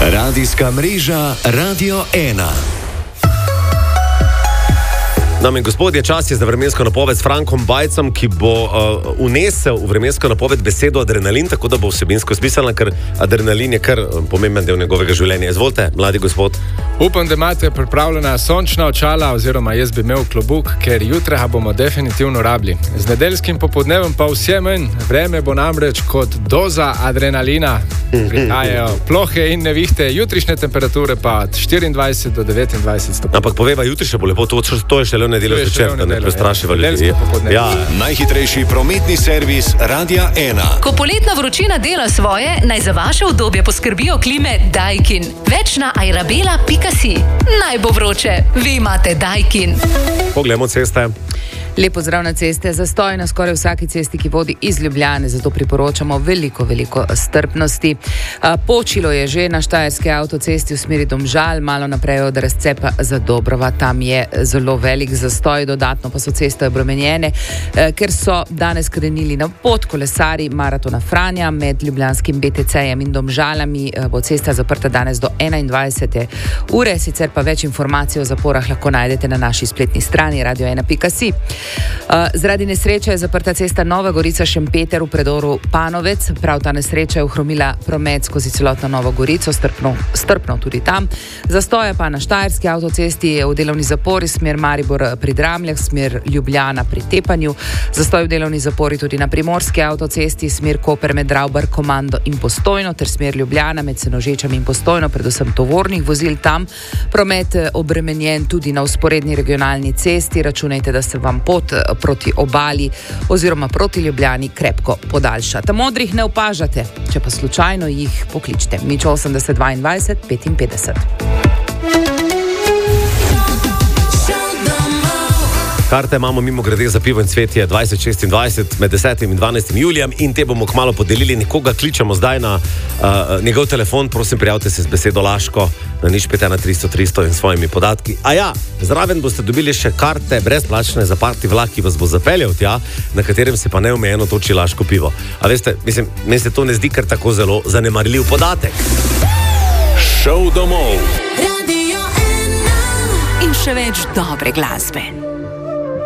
Radijska mreža Radio 1. Dame in gospodje, čas je za vremensko napoved s Frankom Bajcem, ki bo unesel v vremensko napoved besedo adrenalin, tako da bo vsebinsko smiselna, ker adrenalin je kar pomemben del njegovega življenja. Izvolite, mladi gospod. Upam, da imate pripravljena sončna očala, oziroma jaz bi imel klobuk, ker jutra ga bomo definitivno rabili. Z nedeljskim popoldnevom pa vse manj, vreme bo namreč kot doza adrenalina. Prihajajo plohe in nevihte, jutrišnje temperature pa od 24 do 29 stopinj. Ampak poveva, jutri še bo lepo, to je šele nedeljo zvečer, da ne prestrašiva ljudi. Ja. Najhitrejši prometni servis Radia 1. Ko poletna vročina dela svoje, naj za vaše udobje poskrbijo klime Daikin. Več na airabela.si. Naj bo vroče, vi imate Daikin. Poglejmo ceste. Lepo zdrav na ceste, zastoj na skoraj vsaki cesti, ki vodi iz Ljubljane, zato priporočamo veliko strpnosti. Počilo je že na Štajerski avtocesti v smeri Domžal, malo naprej od razcepa za Dobrova, tam je zelo velik zastoj, dodatno pa so ceste obremenjene, ker so danes krenili na pot kolesari maratona Franja med ljubljanskim BTC-jem in Domžalami, bo cesta zaprta danes do 21. ure, sicer pa več informacij o zaporah lahko najdete na naši spletni strani radio1.si. Zaradi nesreče je zaprta cesta Nova Gorica-Šempeter v predoru Panovec. Prav ta nesreča je ohromila promet skozi celotno Novo Gorico, strpno tudi tam. Zastoje pa na Štajerski avtocesti je v delovni zapori smer Maribor pri Dramljah, smer Ljubljana pri Tepanju. Zastoj v delovni zapori tudi na Primorski avtocesti, smer Koper med Ravbar, Komando in Postojno, ter smer Ljubljana med Senožečami in Postojno, predvsem tovornih vozil tam. Promet obremenjen tudi na vzporedni regionalni cesti. Računajte, da se vam pot proti obali oziroma proti Ljubljani krepko podaljša. Tam modrih ne opažate, če pa slučajno jih pokličite. Mič 80 22 55. Karte imamo mimogrede za pivo in cvetje 2026 med 10. in 12. julijem in te bomo kmalu podelili. Nekoga kličemo zdaj na njegov telefon, prosim prijavite se z besedo Laško na 051 300 300 in svojimi podatki. A ja, zraven boste dobili še karte brezplačne za party vlak, ki vas bo zapeljal tja, na katerem se pa neomejeno toči Laško pivo. A veste, meni se to ne zdi kar tako zelo zanemarljiv podatek. Šov domov. Radio 1. In še več dobre glasbe.